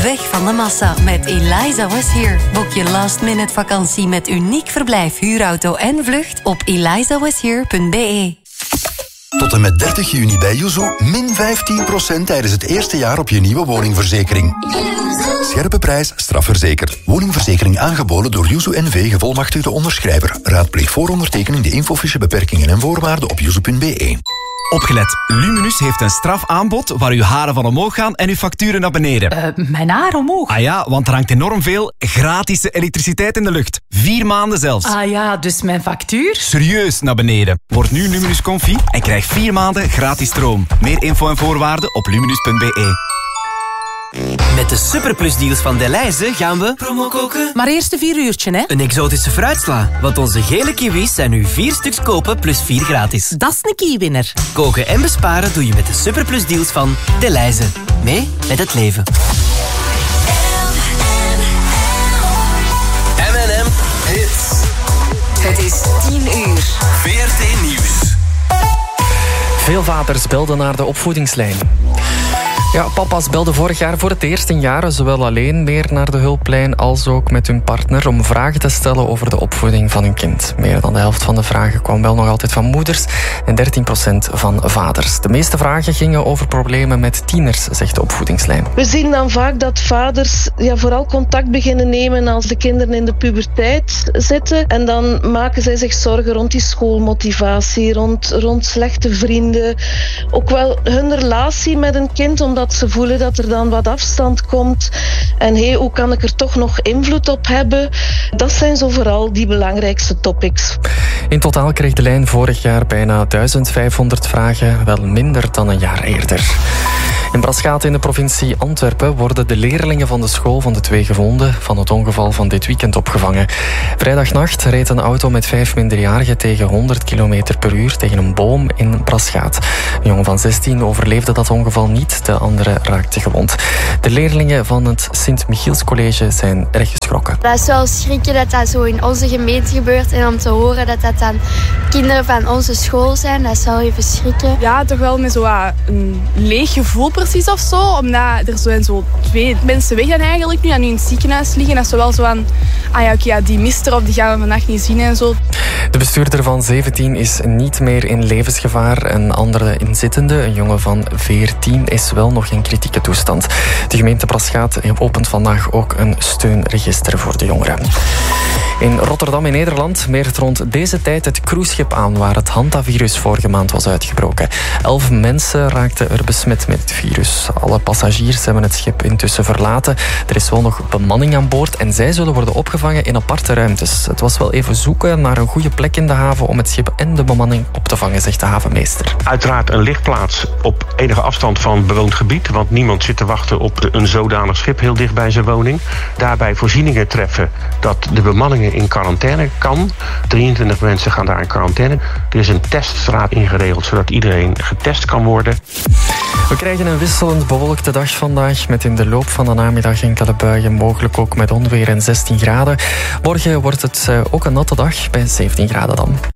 Weg van de massa met Eliza Was Here. Boek je last-minute vakantie met uniek verblijf, huurauto en vlucht op elizawashere.be. Tot en met 30 juni bij Yuzu min 15% tijdens het eerste jaar op je nieuwe woningverzekering. Scherpe prijs, strafverzekerd. Woningverzekering aangeboden door Yuzu NV, gevolmachtigde onderschrijver. Raadpleeg voor ondertekening de infofiche, beperkingen en voorwaarden op yuzu.be. Opgelet, Luminus heeft een strafaanbod waar uw haren van omhoog gaan en uw facturen naar beneden. Mijn haar omhoog? Ah ja, want er hangt enorm veel gratis elektriciteit in de lucht. 4 maanden zelfs. Ah ja, dus mijn factuur? Serieus naar beneden. Word nu Luminus Comfy en krijg 4 maanden gratis stroom. Meer info en voorwaarden op luminus.be. Met de superplusdeals van Delhaize gaan we promo koken. Maar eerst een 4 uurtje, hè? Een exotische fruitsla, want onze gele kiwis zijn nu 4 stuks kopen plus 4 gratis. Dat is een key-winner. Koken en besparen doe je met de superplusdeals van Delhaize. Mee met het leven. M&M Hits. Het is 10 uur. VRT Nieuws. Veel vaders belden naar de opvoedingslijn. Ja, papa's belden vorig jaar voor het eerst in jaren zowel alleen meer naar de hulplijn als ook met hun partner om vragen te stellen over de opvoeding van hun kind. Meer dan de helft van de vragen kwam wel nog altijd van moeders en 13% van vaders. De meeste vragen gingen over problemen met tieners, zegt de opvoedingslijn. We zien dan vaak dat vaders vooral contact beginnen nemen als de kinderen in de puberteit zitten. En dan maken zij zich zorgen rond die schoolmotivatie, rond slechte vrienden. Ook wel hun relatie met een kind, omdat ze voelen dat er dan wat afstand komt. En hoe kan ik er toch nog invloed op hebben? Dat zijn zo vooral die belangrijkste topics. In totaal kreeg de lijn vorig jaar bijna 1500 vragen, wel minder dan een jaar eerder. In Braschaat in de provincie Antwerpen worden de leerlingen van de school van de 2 gewonden van het ongeval van dit weekend opgevangen. Vrijdagnacht reed een auto met 5 minderjarigen tegen 100 km per uur tegen een boom in Braschaat. Een jongen van 16 overleefde dat ongeval niet, de andere raakte gewond. De leerlingen van het Sint-Michielscollege zijn erg geschrokken. Dat is wel schrikken dat dat zo in onze gemeente gebeurt en om te horen dat dat dan kinderen van onze school zijn, dat is wel even schrikken. Ja, toch wel met zo'n leeg gevoel precies of zo, omdat er zijn zo 2 mensen weg dan eigenlijk nu en nu in het ziekenhuis liggen. Dat is wel zo aan, die mist er of die gaan we vandaag niet zien en zo. De bestuurder van 17 is niet meer in levensgevaar. Een andere inzittende, een jongen van 14, is wel nog in kritieke toestand. De gemeente Braschaat opent vandaag ook een steunregister voor de jongeren. In Rotterdam in Nederland meert rond deze tijd het cruiseschip aan waar het hantavirus vorige maand was uitgebroken. 11 mensen raakten er besmet met het virus. Alle passagiers hebben het schip intussen verlaten. Er is wel nog bemanning aan boord en zij zullen worden opgevangen in aparte ruimtes. Het was wel even zoeken naar een goede plek in de haven om het schip en de bemanning op te vangen, zegt de havenmeester. Uiteraard een lichtplaats op enige afstand van bewoond gebied, want niemand zit te wachten op een zodanig schip heel dicht bij zijn woning. Daarbij voorzieningen treffen dat de bemanningen in quarantaine kan. 23 mensen gaan daar in quarantaine. Er is een teststraat ingeregeld zodat iedereen getest kan worden. We krijgen een wisselend bewolkte dag vandaag met in de loop van de namiddag enkele buien, mogelijk ook met onweer en 16 graden. Morgen wordt het ook een natte dag bij 17 graden dan.